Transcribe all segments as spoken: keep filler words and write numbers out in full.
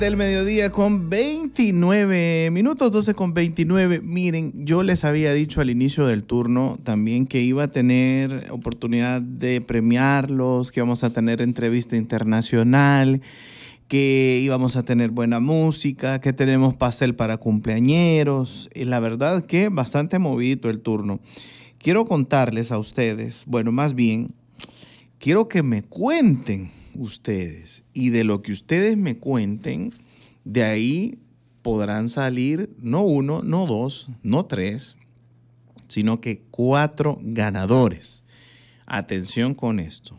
Del mediodía con veintinueve minutos, doce con veintinueve. Miren, yo les había dicho al inicio del turno también que iba a tener oportunidad de premiarlos, que íbamos a tener entrevista internacional, que íbamos a tener buena música, que tenemos pastel para cumpleañeros. Y la verdad que bastante movido el turno. Quiero contarles a ustedes, bueno, más bien, quiero que me cuenten ustedes, y de lo que ustedes me cuenten, de ahí podrán salir no uno, no dos, no tres, sino que cuatro ganadores. Atención con esto.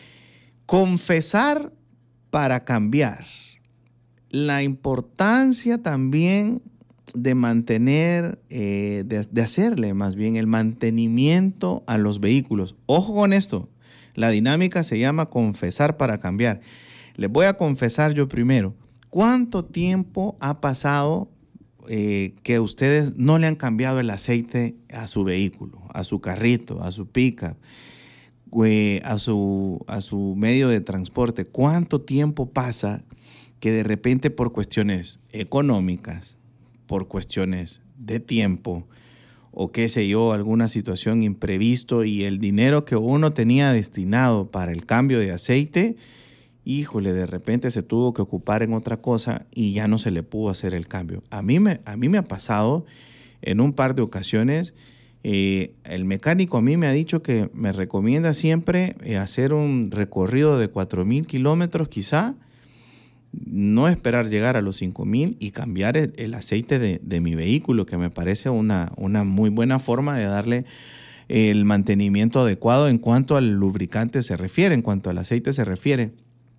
Confesar para cambiar. La importancia también de mantener, eh, de, de hacerle más bien el mantenimiento a los vehículos. Ojo con esto. La dinámica se llama confesar para cambiar. Les voy a confesar yo primero. ¿Cuánto tiempo ha pasado eh, que ustedes no le han cambiado el aceite a su vehículo, a su carrito, a su pickup, eh, a su, a su medio de transporte? ¿Cuánto tiempo pasa que de repente por cuestiones económicas, por cuestiones de tiempo, o qué sé yo, alguna situación imprevisto y el dinero que uno tenía destinado para el cambio de aceite, híjole, de repente se tuvo que ocupar en otra cosa y ya no se le pudo hacer el cambio? A mí me, a mí me ha pasado en un par de ocasiones. Eh, el mecánico a mí me ha dicho que me recomienda siempre eh, hacer un recorrido de cuatro mil kilómetros quizá, no esperar llegar a los cinco mil y cambiar el, el aceite de, de mi vehículo, que me parece una, una muy buena forma de darle el mantenimiento adecuado en cuanto al lubricante se refiere, en cuanto al aceite se refiere.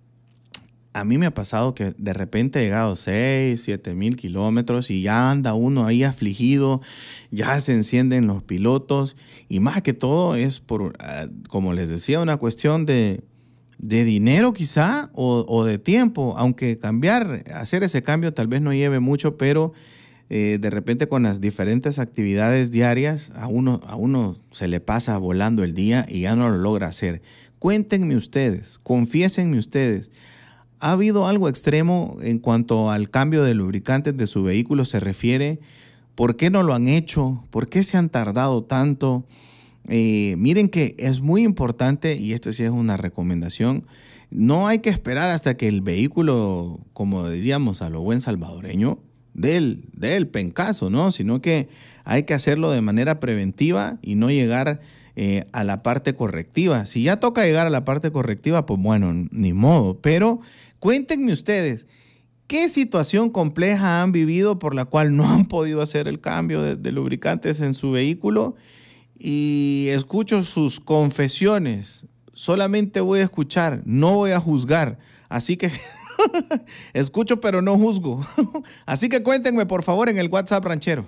A mí me ha pasado que de repente he llegado a seis, siete mil kilómetros y ya anda uno ahí afligido, ya se encienden los pilotos y más que todo es por, como les decía, una cuestión de... de dinero quizá o, o de tiempo, aunque cambiar, hacer ese cambio tal vez no lleve mucho, pero eh, de repente con las diferentes actividades diarias a uno, a uno se le pasa volando el día y ya no lo logra hacer. Cuéntenme ustedes, confiésenme ustedes, ¿ha habido algo extremo en cuanto al cambio de lubricantes de su vehículo se refiere? ¿Por qué no lo han hecho? ¿Por qué se han tardado tanto? Eh, miren que es muy importante, y esta sí es una recomendación, no hay que esperar hasta que el vehículo, como diríamos a lo buen salvadoreño, dé el, dé el pencazo, ¿no? Sino que hay que hacerlo de manera preventiva y no llegar eh, a la parte correctiva. Si ya toca llegar a la parte correctiva, pues bueno, ni modo. Pero cuéntenme ustedes, ¿qué situación compleja han vivido por la cual no han podido hacer el cambio de, de lubricantes en su vehículo? Y escucho sus confesiones. Solamente voy a escuchar, no voy a juzgar. Así que escucho pero no juzgo. Así que cuéntenme por favor en el WhatsApp ranchero.